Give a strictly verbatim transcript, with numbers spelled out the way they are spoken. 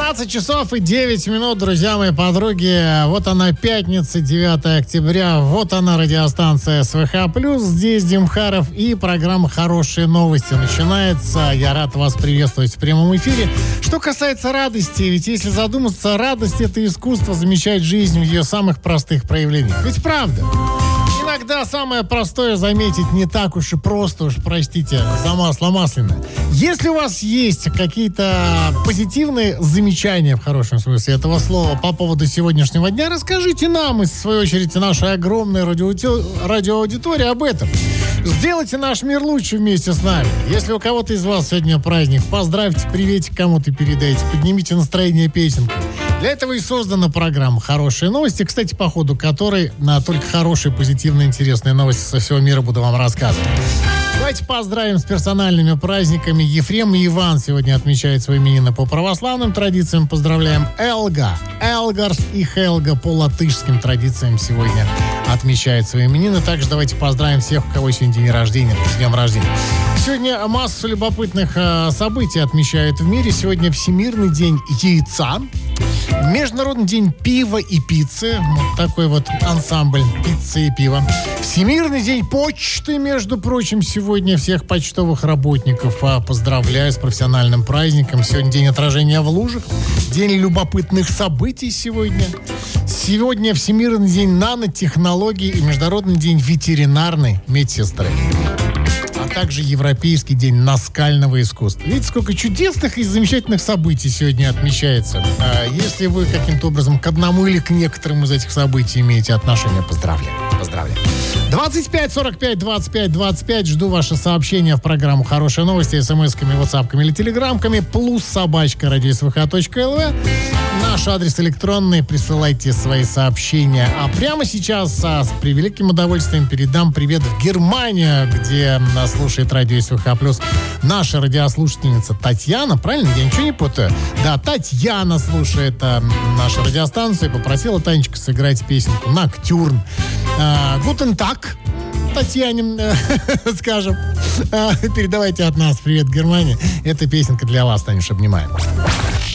двенадцать часов и девять минут, друзья мои, подруги. Вот она, пятница, девятое октября. Вот она, радиостанция СВХ+. Здесь Димхаров и программа «Хорошие новости» начинается. Я рад вас приветствовать в прямом эфире. Что касается радости, ведь если задуматься, радость — это искусство замечать жизнь в ее самых простых проявлениях. Ведь правда? Иногда самое простое заметить не так уж и просто, уж простите за масло масляное. Если у вас есть какие-то позитивные замечания, в хорошем смысле этого слова, по поводу сегодняшнего дня, расскажите нам, и в свою очередь нашей огромной радиоаудитории радиоаудитории об этом. Сделайте наш мир лучше вместе с нами. Если у кого-то из вас сегодня праздник, поздравьте, приветик кому-то передайте, поднимите настроение песенкой. Для этого и создана программа «Хорошие новости», кстати, по ходу которой на только хорошие, позитивные, интересные новости со всего мира буду вам рассказывать. Давайте поздравим с персональными праздниками. Ефрем и Иван сегодня отмечают свои именины по православным традициям. Поздравляем Элга, Элгарс и Хелга по латышским традициям сегодня отмечают свои именины. Также давайте поздравим всех, у кого сегодня день рождения, с днем рождения. Сегодня массу любопытных э, событий отмечают в мире. Сегодня Всемирный день яйца, Международный день пива и пиццы. Вот такой вот ансамбль пиццы и пива. Всемирный день почты, между прочим, сегодня всех почтовых работников а, поздравляю с профессиональным праздником. Сегодня день отражения в лужах, день любопытных событий сегодня. Сегодня Всемирный день нанотехнологий и Международный день ветеринарной медсестры. А также Европейский день наскального искусства. Видите, сколько чудесных и замечательных событий сегодня отмечается. А если вы каким-то образом к одному или к некоторым из этих событий имеете отношение, поздравляю. Поздравляю. двадцать пять сорок пять двадцать пять двадцать пять. Жду ваши сообщения в программу «Хорошие новости» смс-ками, ватсапками или телеграмками. Плюс собачка радио эс вэ ха точка эл ви. Наш адрес электронный. Присылайте свои сообщения. А прямо сейчас а, с превеликим удовольствием передам привет в Германию, где нас слушает радио эс вэ ха плюс наша радиослушательница Татьяна. Правильно? Я ничего не путаю? Да, Татьяна слушает а, нашу радиостанцию и попросила Танечка сыграть песенку «Ноктюрн». Гутен так, Татьяне, скажем. Передавайте от нас привет, Германии. Эта песенка для вас, Танюша, обнимаем.